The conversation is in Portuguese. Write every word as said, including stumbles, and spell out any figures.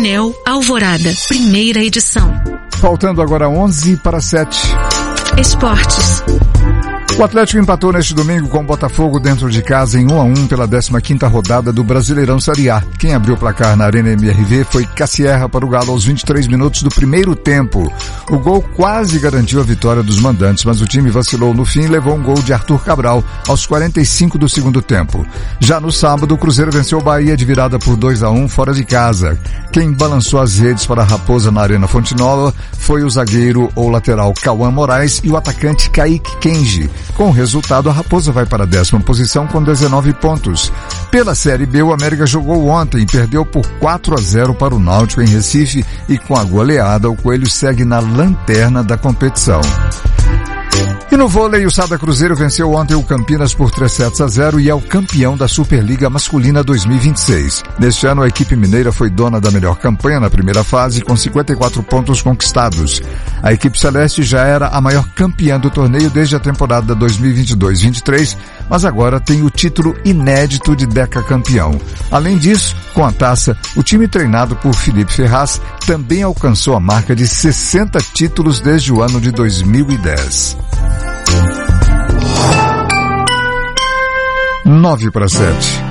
Anel Alvorada, primeira edição. Faltando agora onze para sete. Esportes. O Atlético empatou neste domingo com o Botafogo dentro de casa em um a um pela décima quinta rodada do Brasileirão Série A. Quem abriu o placar na Arena M R V foi Cassierra para o Galo aos vinte e três minutos do primeiro tempo. O gol quase garantiu a vitória dos mandantes, mas o time vacilou no fim e levou um gol de Arthur Cabral aos quarenta e cinco do segundo tempo. Já no sábado, o Cruzeiro venceu o Bahia de virada por dois a um fora de casa. Quem balançou as redes para a Raposa na Arena Fonte Nova foi o zagueiro ou lateral Cauã Moraes e o atacante Kaique Kenji. Com o resultado, a Raposa vai para a décima posição com dezenove pontos. Pela Série B, o América jogou ontem e perdeu por quatro a zero para o Náutico em Recife e com a goleada, o Coelho segue na lanterna da competição. E no vôlei, o Sada Cruzeiro venceu ontem o Campinas por três sets a zero e é o campeão da Superliga Masculina dois mil e vinte e seis. Neste ano, a equipe mineira foi dona da melhor campanha na primeira fase, com cinquenta e quatro pontos conquistados. A equipe celeste já era a maior campeã do torneio desde a temporada dois mil e vinte e dois vinte e três, mas agora tem o título inédito de decacampeão. Além disso, com a taça, o time treinado por Felipe Ferraz também alcançou a marca de sessenta títulos desde o ano de dois mil e dez. Nove para sete.